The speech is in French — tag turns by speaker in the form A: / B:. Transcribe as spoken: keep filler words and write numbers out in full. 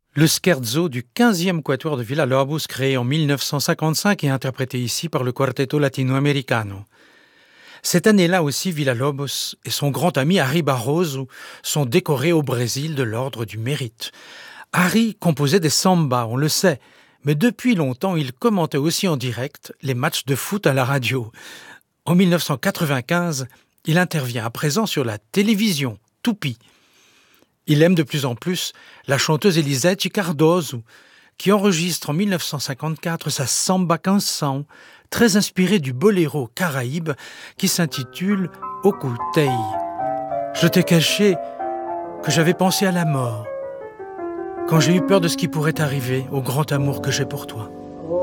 A: Le scherzo du quinzième quatuor de Villa-Lobos, créé en mille neuf cent cinquante-cinq et interprété ici par le Quarteto Latinoamericano. Cette année-là aussi, Villa-Lobos et son grand ami Harry Barroso sont décorés au Brésil de l'Ordre du Mérite. Harry composait des sambas, on le sait, mais depuis longtemps, il commentait aussi en direct les matchs de foot à la radio. En mille neuf cent quatre-vingt-quinze, il intervient à présent sur la télévision, Tupi. Il aime de plus en plus la chanteuse Elisete Cardoso, qui enregistre en mille neuf cent cinquante-quatre sa Samba Canção, très inspirée du boléro caraïbe qui s'intitule Okutei. Je t'ai caché que j'avais pensé à la mort, quand j'ai eu peur de ce qui pourrait arriver au grand amour que j'ai pour toi.